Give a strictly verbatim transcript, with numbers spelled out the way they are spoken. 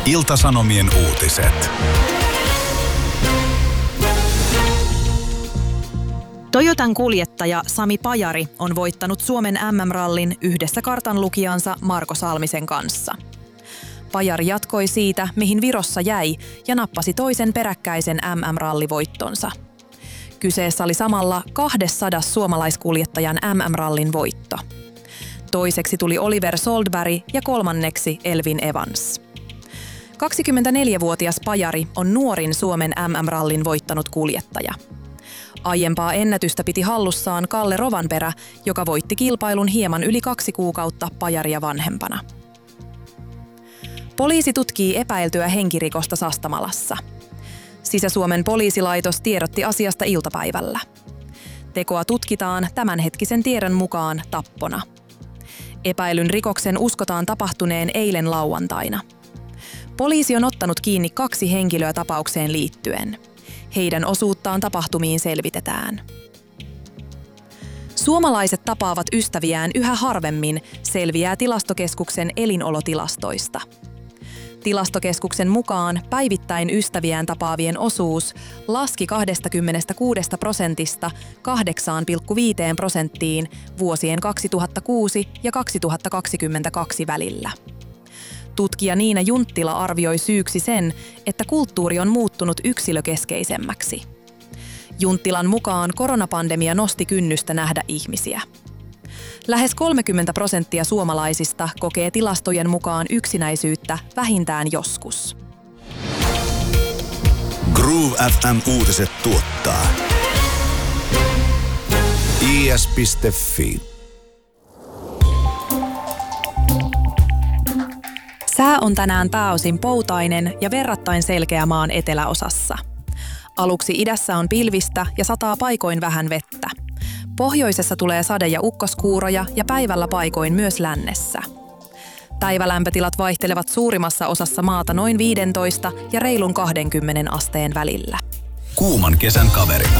Ilta-Sanomien uutiset. Toyotan kuljettaja Sami Pajari on voittanut Suomen äm äm-rallin yhdessä kartanlukijansa Marko Salmisen kanssa. Pajari jatkoi siitä, mihin Virossa jäi, ja nappasi toisen peräkkäisen äm äm-rallivoittonsa. Kyseessä oli samalla kaksisataa suomalaiskuljettajan äm äm-rallin voitto. Toiseksi tuli Oliver Soldberg ja kolmanneksi Elvin Evans. kaksikymmentäneljävuotias Pajari on nuorin Suomen äm äm-rallin voittanut kuljettaja. Aiempaa ennätystä piti hallussaan Kalle Rovanperä, joka voitti kilpailun hieman yli kaksi kuukautta Pajaria vanhempana. Poliisi tutkii epäiltyä henkirikosta Sastamalassa. Sisä-Suomen poliisilaitos tiedotti asiasta iltapäivällä. Tekoa tutkitaan tämänhetkisen tiedon mukaan tappona. Epäilyn rikoksen uskotaan tapahtuneen eilen lauantaina. Poliisi on ottanut kiinni kaksi henkilöä tapaukseen liittyen. Heidän osuuttaan tapahtumiin selvitetään. Suomalaiset tapaavat ystäviään yhä harvemmin, selviää Tilastokeskuksen elinolotilastoista. Tilastokeskuksen mukaan päivittäin ystäviään tapaavien osuus laski kaksikymmentäkuusi prosentista kahdeksaan pilkku viiteen prosenttiin vuosien kaksituhattakuusi ja kaksituhattakaksikymmentäkaksi välillä. Tutkija Niina Junttila arvioi syyksi sen, että kulttuuri on muuttunut yksilökeskeisemmäksi. Junttilan mukaan koronapandemia nosti kynnystä nähdä ihmisiä. Lähes kolmekymmentä prosenttia suomalaisista kokee tilastojen mukaan yksinäisyyttä vähintään joskus. Groove F M-uutiset tuottaa i s piste f i. Sää on tänään pääosin poutainen ja verrattain selkeä maan eteläosassa. Aluksi idässä on pilvistä ja sataa paikoin vähän vettä. Pohjoisessa tulee sade- ja ukkoskuuroja ja päivällä paikoin myös lännessä. Päivälämpötilat vaihtelevat suurimmassa osassa maata noin viisitoista ja reilun kaksikymmentä asteen välillä. Kuuman kesän kaverina.